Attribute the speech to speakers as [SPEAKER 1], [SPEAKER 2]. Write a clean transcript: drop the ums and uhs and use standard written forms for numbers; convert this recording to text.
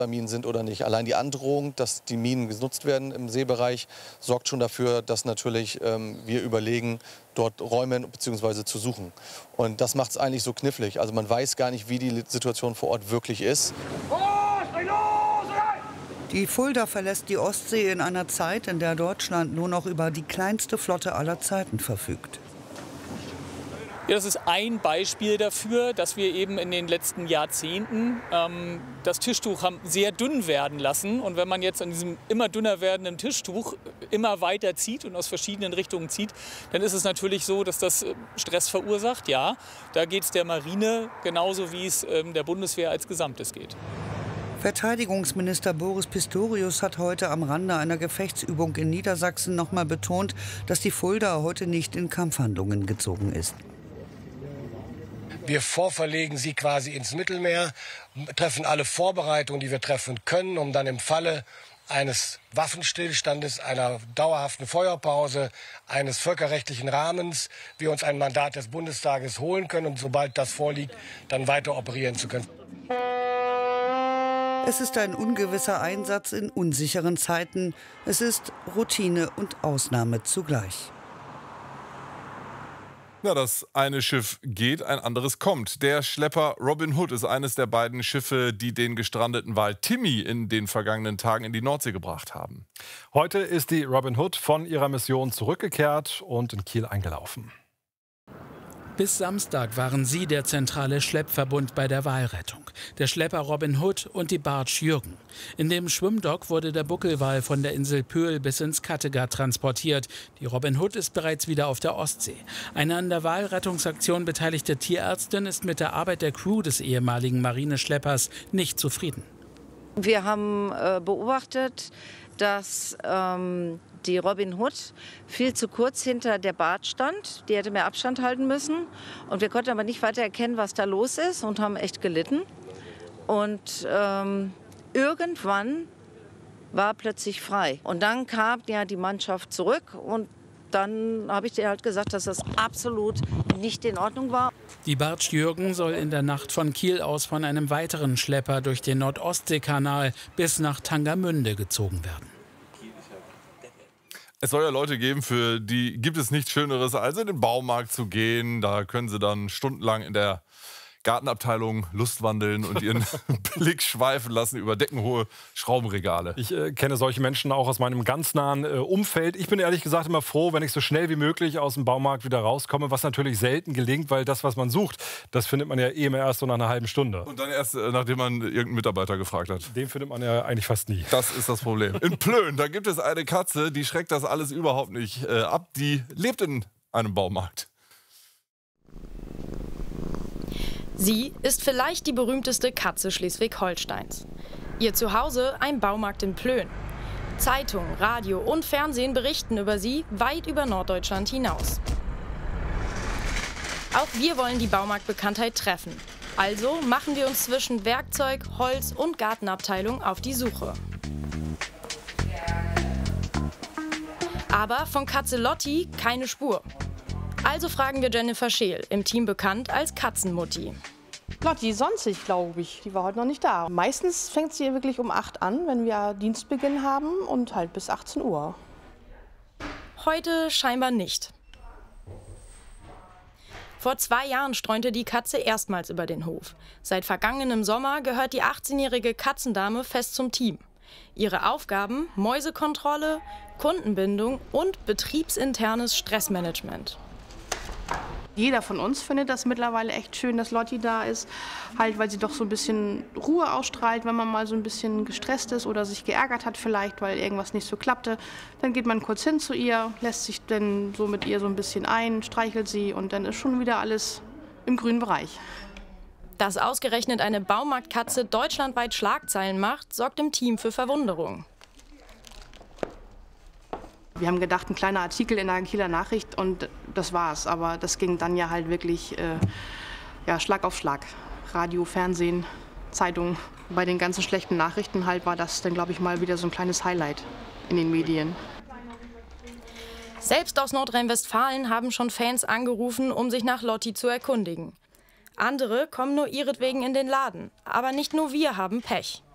[SPEAKER 1] Minen sind oder nicht. Allein die Androhung, dass die Minen genutzt werden im Seebereich, sorgt schon dafür, dass natürlich wir überlegen, dort Räume bzw. zu suchen. Und das macht es eigentlich so knifflig. Also man weiß gar nicht, wie die Situation vor Ort wirklich ist.
[SPEAKER 2] Die Fulda verlässt die Ostsee in einer Zeit, in der Deutschland nur noch über die kleinste Flotte aller Zeiten verfügt.
[SPEAKER 3] Ja, das ist ein Beispiel dafür, dass wir eben in den letzten Jahrzehnten das Tischtuch haben sehr dünn werden lassen. Und wenn man jetzt an diesem immer dünner werdenden Tischtuch immer weiter zieht und aus verschiedenen Richtungen zieht, dann ist es natürlich so, dass das Stress verursacht. Ja, da geht es der Marine genauso, wie es der Bundeswehr als Gesamtes geht.
[SPEAKER 2] Verteidigungsminister Boris Pistorius hat heute am Rande einer Gefechtsübung in Niedersachsen noch mal betont, dass die Fulda heute nicht in Kampfhandlungen gezogen ist.
[SPEAKER 4] Wir vorverlegen sie quasi ins Mittelmeer, treffen alle Vorbereitungen, die wir treffen können, um dann im Falle eines Waffenstillstandes, einer dauerhaften Feuerpause, eines völkerrechtlichen Rahmens, wir uns ein Mandat des Bundestages holen können und sobald das vorliegt, dann weiter operieren zu können.
[SPEAKER 2] Es ist ein ungewisser Einsatz in unsicheren Zeiten. Es ist Routine und Ausnahme zugleich.
[SPEAKER 5] Na, das eine Schiff geht, ein anderes kommt. Der Schlepper Robin Hood ist eines der beiden Schiffe, die den gestrandeten Wal Timmy in den vergangenen Tagen in die Nordsee gebracht haben.
[SPEAKER 6] Heute ist die Robin Hood von ihrer Mission zurückgekehrt und in Kiel eingelaufen.
[SPEAKER 7] Bis Samstag waren sie der zentrale Schleppverbund bei der Walrettung. Der Schlepper Robin Hood und die Barge Jürgen. In dem Schwimmdock wurde der Buckelwal von der Insel Pöhl bis ins Kattegat transportiert. Die Robin Hood ist bereits wieder auf der Ostsee. Eine an der Walrettungsaktion beteiligte Tierärztin ist mit der Arbeit der Crew des ehemaligen Marineschleppers nicht zufrieden.
[SPEAKER 8] Wir haben beobachtet, dass die Robin Hood viel zu kurz hinter der Barge stand. Die hätte mehr Abstand halten müssen. Und wir konnten aber nicht weiter erkennen, was da los ist und haben echt gelitten. Und irgendwann war plötzlich frei. Und dann kam ja die Mannschaft zurück und dann habe ich dir halt gesagt, dass das absolut nicht in Ordnung war.
[SPEAKER 7] Die Barge Jürgen soll in der Nacht von Kiel aus von einem weiteren Schlepper durch den Nordostseekanal bis nach Tangermünde gezogen werden.
[SPEAKER 5] Es soll ja Leute geben, für die gibt es nichts Schöneres, als in den Baumarkt zu gehen. Da können sie dann stundenlang in der Gartenabteilung lustwandeln und ihren Blick schweifen lassen über deckenhohe Schraubenregale.
[SPEAKER 6] Ich kenne solche Menschen auch aus meinem ganz nahen Umfeld. Ich bin ehrlich gesagt immer froh, wenn ich so schnell wie möglich aus dem Baumarkt wieder rauskomme, was natürlich selten gelingt, weil das, was man sucht, das findet man ja eh immer erst so nach einer halben Stunde.
[SPEAKER 5] Und dann erst, nachdem man irgendeinen Mitarbeiter gefragt hat.
[SPEAKER 6] Den findet man ja eigentlich fast nie.
[SPEAKER 5] Das ist das Problem. In Plön, da gibt es eine Katze, die schreckt das alles überhaupt nicht ab. Die lebt in einem Baumarkt.
[SPEAKER 9] Sie ist vielleicht die berühmteste Katze Schleswig-Holsteins. Ihr Zuhause ein Baumarkt in Plön. Zeitung, Radio und Fernsehen berichten über sie weit über Norddeutschland hinaus. Auch wir wollen die Baumarktbekanntheit treffen. Also machen wir uns zwischen Werkzeug, Holz und Gartenabteilung auf die Suche. Aber von Katze Lotti keine Spur. Also fragen wir Jennifer Scheel, im Team bekannt als Katzenmutti.
[SPEAKER 10] Lotti sonstig, glaube ich. Die war heute noch nicht da. Meistens fängt sie wirklich um 8 an, wenn wir Dienstbeginn haben und halt bis 18 Uhr.
[SPEAKER 9] Heute scheinbar nicht. Vor 2 Jahren streunte die Katze erstmals über den Hof. Seit vergangenem Sommer gehört die 18-jährige Katzendame fest zum Team. Ihre Aufgaben: Mäusekontrolle, Kundenbindung und betriebsinternes Stressmanagement.
[SPEAKER 10] Jeder von uns findet das mittlerweile echt schön, dass Lotti da ist, halt, weil sie doch so ein bisschen Ruhe ausstrahlt, wenn man mal so ein bisschen gestresst ist oder sich geärgert hat vielleicht, weil irgendwas nicht so klappte. Dann geht man kurz hin zu ihr, lässt sich dann so mit ihr so ein bisschen ein, streichelt sie und dann ist schon wieder alles im grünen Bereich.
[SPEAKER 9] Dass ausgerechnet eine Baumarktkatze deutschlandweit Schlagzeilen macht, sorgt im Team für Verwunderung.
[SPEAKER 10] Wir haben gedacht, ein kleiner Artikel in der Kieler Nachricht und das war's. Aber das ging dann ja halt wirklich Schlag auf Schlag. Radio, Fernsehen, Zeitung. Bei den ganzen schlechten Nachrichten halt war das dann, glaube ich, mal wieder so ein kleines Highlight in den Medien.
[SPEAKER 9] Selbst aus Nordrhein-Westfalen haben schon Fans angerufen, um sich nach Lotti zu erkundigen. Andere kommen nur ihretwegen in den Laden. Aber nicht nur wir haben Pech.